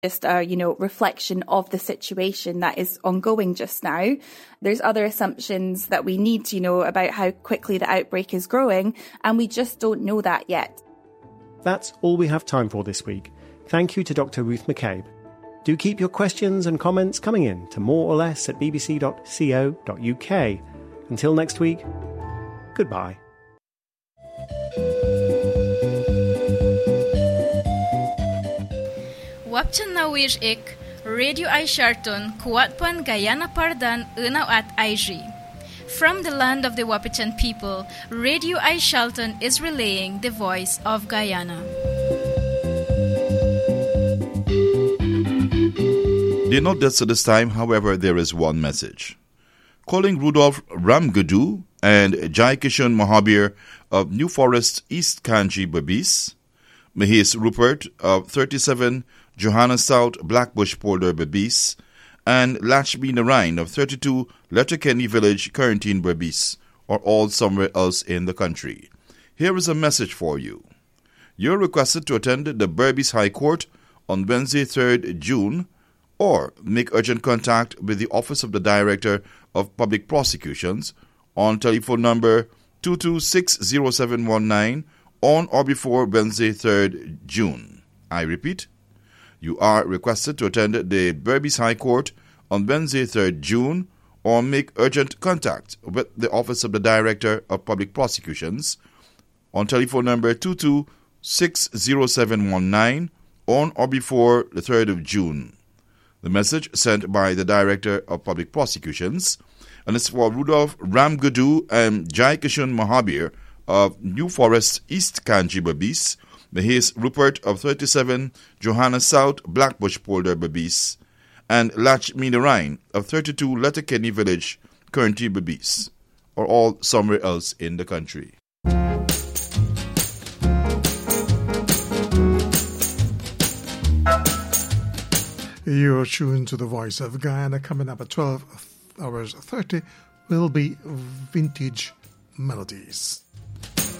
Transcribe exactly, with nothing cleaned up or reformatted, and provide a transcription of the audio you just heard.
just a, you know, reflection of the situation that is ongoing just now. There's other assumptions that we need to know about how quickly the outbreak is growing, and we just don't know that yet. That's all we have time for this week. Thank you to Doctor Ruth McCabe. Do keep your questions and comments coming in to more or less at b b c dot co dot u k. Until next week, goodbye. Wapchan na wish ik, Radio I Sharton, Kuwatpan Guyana Pardan, Unaw at I G. From the land of the Wapichan people, Radio I Sharton is relaying the voice of Guyana. They're not dead at this time, however, there is one message. Calling Rudolph Ramgadu and Jai Kishan Mahabir of New Forest, East Kanji, Berbice, Mahis Rupert of thirty-seven, Johanna South, Blackbush Polder, Berbice, and Lachmi Narain of thirty-two, Letterkenny Village, Quarantine, Berbice, are all somewhere else in the country. Here is a message for you. You're requested to attend the Berbice High Court on Wednesday, third June, or make urgent contact with the Office of the Director of Public Prosecutions on telephone number two two six zero seven one nine on or before Wednesday, third June. I repeat, you are requested to attend the Berbice High Court on Wednesday, third June, or make urgent contact with the Office of the Director of Public Prosecutions on telephone number two two six zero seven one nine on or before the third of June. The message sent by the Director of Public Prosecutions, and it's for Rudolph Ramgadu and Jai Kishan Mahabir of New Forest, East Kanji, Berbice, Mahis Rupert of thirty-seven, Johanna South, Blackbush Polder, Berbice, and Lachmi Narain of thirty-two, Letterkenny Village, Quarantine, Berbice, or all somewhere else in the country. You're tuned to the Voice of Guyana. Coming up at twelve hours thirty will be Vintage Melodies.